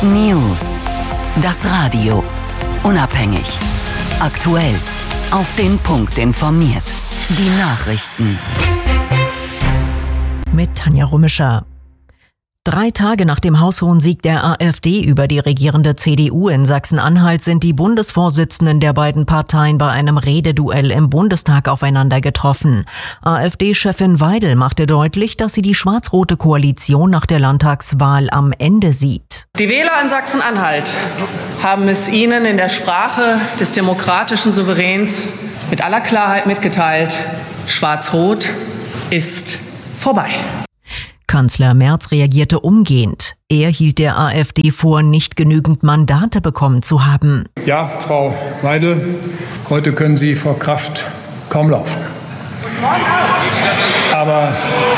News. Das Radio. Unabhängig. Aktuell. Auf den Punkt informiert. Die Nachrichten. Mit Tanja Rummischer. 3 Tage nach dem haushohen Sieg der AfD über die regierende CDU in Sachsen-Anhalt sind die Bundesvorsitzenden der beiden Parteien bei einem Rededuell im Bundestag aufeinander getroffen. AfD-Chefin Weidel machte deutlich, dass sie die schwarz-rote Koalition nach der Landtagswahl am Ende sieht. Die Wähler in Sachsen-Anhalt haben es ihnen in der Sprache des demokratischen Souveräns mit aller Klarheit mitgeteilt: Schwarz-Rot ist vorbei. Kanzler Merz reagierte umgehend. Er hielt der AfD vor, nicht genügend Mandate bekommen zu haben. Ja, Frau Weidel, heute können Sie vor Kraft kaum laufen. Aber